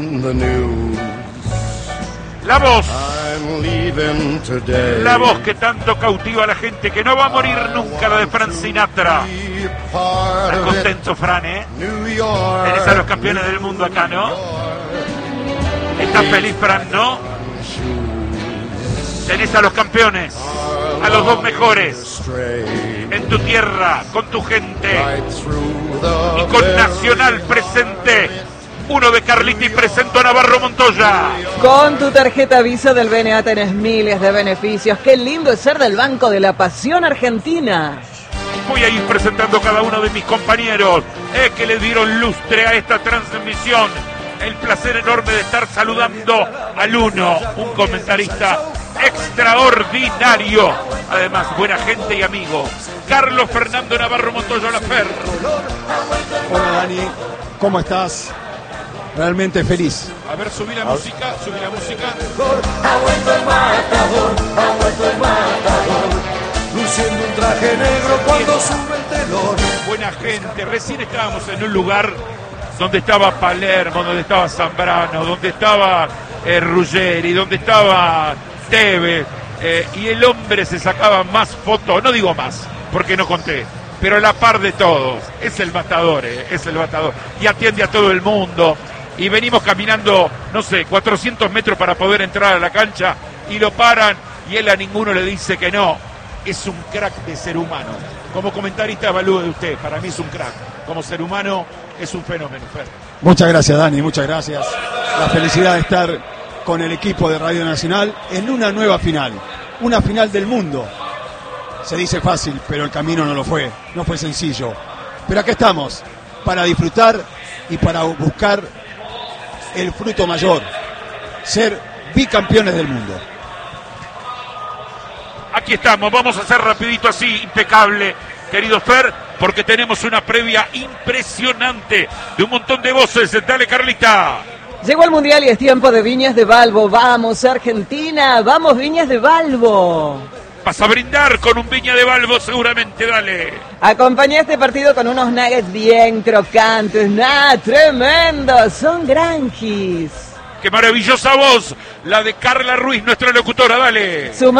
La voz que tanto cautiva a la gente, que no va a morir nunca, la de Frank Sinatra. ¿Estás contento, Fran, Tenés a los campeones del mundo acá, ¿no? ¿Estás feliz, Fran, no? Tenés a los campeones, a los dos mejores, en tu tierra, con tu gente y con Nacional presente. Uno de Carliti presentó a Navarro Montoya. Con tu tarjeta Visa del BNA tenés miles de beneficios. Qué lindo es ser del Banco de la Pasión Argentina. Voy a ir presentando cada uno de mis compañeros que le dieron lustre a esta transmisión. El placer enorme de estar saludando al uno, un comentarista extraordinario, además buena gente y amigo, Carlos Fernando Navarro Montoya Lafer. Hola Dani, ¿cómo estás? Realmente feliz. A ver, subí la música, subí la música. Ha vuelto el matador, luciendo un traje negro cuando sube el telón. Buena gente, recién estábamos en un lugar donde estaba Palermo, donde estaba Zambrano, donde estaba Ruggeri, donde estaba Tevez, y el hombre se sacaba más fotos, no digo más, porque no conté, pero a la par de todos. Es el matador, es el matador, y atiende a todo el mundo, y venimos caminando, no sé, 400 metros para poder entrar a la cancha, y lo paran, y él a ninguno le dice que no. Es un crack de ser humano. Como comentarista evalúe de usted, para mí es un crack. Como ser humano es un fenómeno, Fer. Muchas gracias, Dani, muchas gracias. La felicidad de estar con el equipo de Radio Nacional en una nueva final, una final del mundo. Se dice fácil, pero el camino no lo fue, no fue sencillo. Pero acá estamos, para disfrutar y para buscar el fruto mayor, ser bicampeones del mundo. Aquí estamos, vamos a hacer rapidito así, impecable, querido Fer, porque tenemos una previa impresionante de un montón de voces. Dale, Carlita. Llegó el Mundial y es tiempo de Viñas de Balbo. ¡Vamos, Argentina! ¡Vamos, Viñas de Balbo! Vas a brindar con un Viña de Balbo seguramente, dale. Acompañá este partido con unos nuggets bien crocantes. ¡Tremendos! Son granjis. ¡Qué maravillosa voz! La de Carla Ruiz, nuestra locutora, dale.